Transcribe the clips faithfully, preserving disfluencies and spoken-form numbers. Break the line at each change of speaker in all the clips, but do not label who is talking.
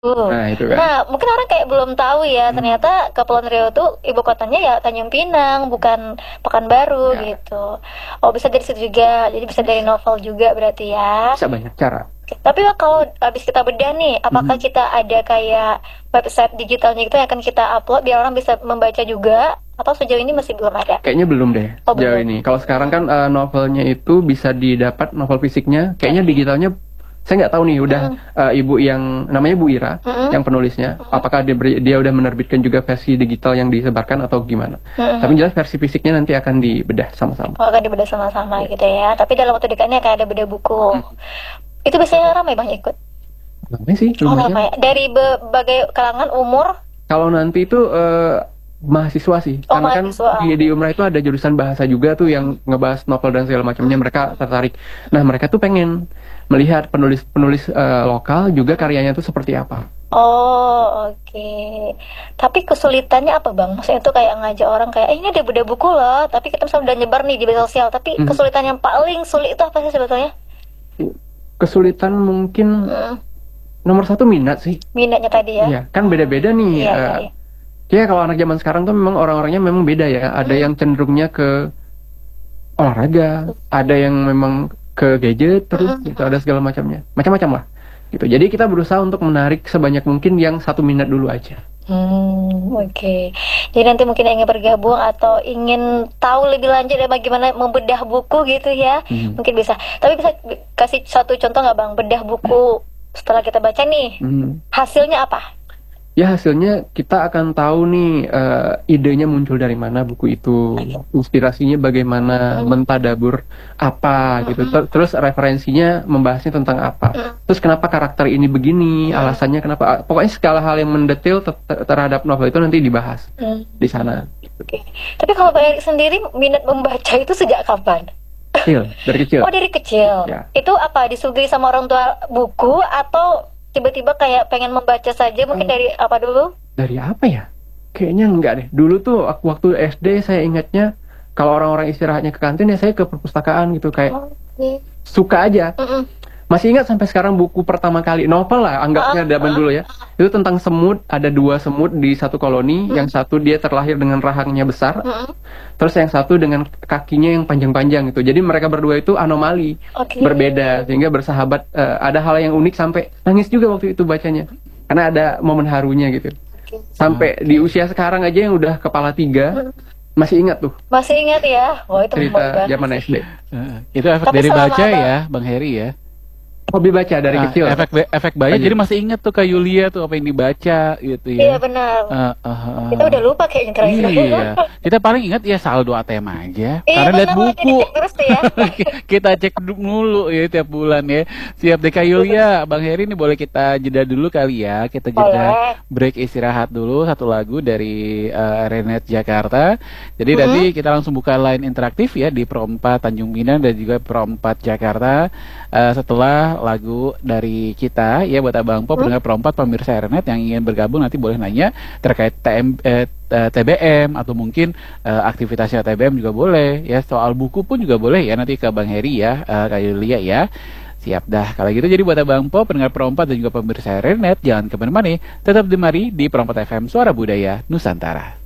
Nah, itu kan.
Nah, mungkin orang kayak belum tahu ya,
Hmm.
ternyata Kepulauan Riau tuh ibu kotanya ya Tanjung Pinang, bukan Pekanbaru
Ya.
gitu. Oh, bisa dari situ juga. Jadi bisa dari novel juga berarti ya.
Bisa banyak cara.
Oke, tapi Wak, kalau habis kita bedah nih, apakah
Hmm.
kita ada kayak website digitalnya itu yang akan kita upload biar orang bisa membaca juga? Atau sejauh ini masih belum ada?
Kayaknya belum deh
Oh,
sejauh
belum.
ini. Kalau sekarang kan eh, novelnya itu bisa didapat novel fisiknya. Kayaknya digitalnya saya nggak tahu nih. Udah
Mm.
eh, ibu yang namanya Bu Ira
Mm-mm.
yang penulisnya.
Mm-mm.
Apakah dia beri- dia udah menerbitkan juga versi digital yang disebarkan atau gimana?
Mm-mm.
Tapi jelas versi fisiknya nanti akan dibedah sama-sama.
Oh, akan dibedah sama-sama gitu ya. Tapi dalam waktu dekat ini akan ada bedah buku.
Hmm.
Itu biasanya ramai Bang ikut.
Namanya sih
Oh,
lumayan.
ramai. Dari berbagai kalangan umur.
Kalau nanti itu eh, mahasiswa sih,
Oh,
karena kan
mahasiswa.
di, di Umrah itu ada jurusan bahasa juga tuh yang ngebahas novel dan segala macamnya, mereka tertarik. Nah, mereka tuh pengen melihat penulis-penulis eh, lokal juga karyanya tuh seperti apa.
Oh, oke. Tapi kesulitannya apa Bang? Maksudnya tuh kayak ngajak orang kayak, eh, ini ada bedah buku loh, tapi kita misalnya udah nyebar nih di media sosial, tapi
Hmm.
kesulitan yang paling sulit itu apa sih sebetulnya?
Kesulitan mungkin
Hmm,
nomor satu minat sih.
minatnya tadi ya.
Iya, kan beda-beda nih.
Iya,
eh,
iya, iya.
Ya kalau anak zaman sekarang tuh memang orang-orangnya memang beda ya. Ada
Hmm.
yang cenderungnya ke olahraga, ada yang memang ke gadget terus
Hmm.
gitu, ada segala macamnya, macam-macam lah gitu. Jadi kita berusaha untuk menarik sebanyak mungkin yang satu minat dulu aja.
Hmm, oke. Jadi nanti mungkin yang ingin bergabung atau ingin tahu lebih lanjut ya bagaimana membedah buku gitu ya,
Hmm.
mungkin bisa. Tapi bisa kasih satu contoh nggak Bang, bedah buku setelah kita baca nih,
Hmm.
hasilnya apa?
Ya hasilnya kita akan tahu nih eh, idenya muncul dari mana buku itu, inspirasinya bagaimana,
Hmm.
mentadabur apa gitu.
Hmm.
Ter- Terus referensinya membahasnya tentang apa.
Hmm.
Terus kenapa karakter ini begini,
Hmm.
alasannya kenapa. Pokoknya segala hal yang mendetail ter- ter- terhadap novel itu nanti dibahas
Hmm.
di sana.
Oke. Tapi kalau Bang Erik sendiri minat membaca itu sejak kapan?
Kecil, dari kecil.
Oh, dari kecil.
Ya.
Itu apa, disuguhi sama orang tua buku atau tiba-tiba kayak pengen membaca saja, mungkin
Hmm.
dari apa dulu?
Dari apa ya? Kayaknya enggak deh. Dulu tuh aku waktu S D saya ingatnya kalau orang-orang istirahatnya ke kantin ya saya ke perpustakaan gitu, kayak
Oh, oke.
suka aja.
Mm-mm.
Masih ingat sampai sekarang buku pertama kali novel lah anggapnya
Ah,
zaman
ah.
dulu ya. Itu tentang semut, ada dua semut di satu koloni,
Hmm.
yang satu dia terlahir dengan rahangnya besar,
Mm-mm.
terus yang satu dengan kakinya yang panjang-panjang gitu. Jadi mereka berdua itu anomali,
Oke.
berbeda sehingga bersahabat. Eh, ada hal yang unik sampai nangis juga waktu itu bacanya. Karena ada momen harunya gitu.
Oke.
Sampai di usia sekarang aja yang udah kepala tiga masih ingat tuh
Masih ingat ya? Wah, itu
cerita
membuat
zaman S D.
Heeh. Itu efek
Tapi
dari
selama
baca
ada-
ya, Bang Heri ya.
Hobi baca dari
Ah,
kecil.
efek ba- efek baca,
Banyak.
jadi masih ingat tuh Kak Yulia tuh apa yang dibaca gitu
Iya
ya.
benar.
Ah, ah, ah,
Kita udah lupa kayaknya terakhir.
Iya, kita paling ingat ya saldo A T M aja.
Iya,
Karena lihat
benar,
buku.
dicek terus tuh ya.
Kita cek dulu ya tiap bulan ya. Siap deh Kak Yulia, Bang Heri ini boleh kita jeda dulu kali ya. Kita jeda
Boleh.
break istirahat dulu satu lagu dari uh, Renet Jakarta. Jadi
Mhm.
nanti kita langsung buka line interaktif ya di Pro empat Tanjung Pinang dan juga Pro empat Jakarta. Uh, setelah lagu dari kita ya buat Abang Po, pendengar Pro empat, pemirsa Renet yang ingin bergabung nanti boleh nanya terkait T M eh, T B M atau mungkin uh, aktivitasnya T B M juga boleh ya, soal buku pun juga boleh ya nanti ke Bang Heri ya, uh, Kak Yulia ya. Siap dah kalau gitu. Jadi buat Abang Po, pendengar Pro empat dan juga pemirsa Renet, jangan kemana-mana, tetap demari di Pro empat F M, Suara Budaya Nusantara.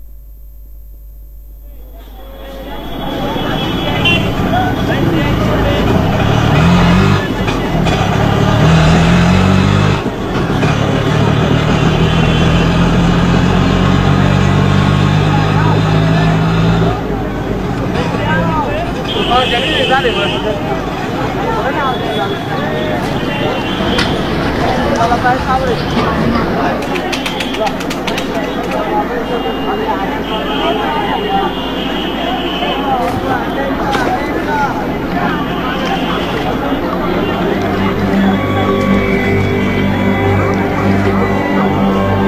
Oh, jadi tadi Bos.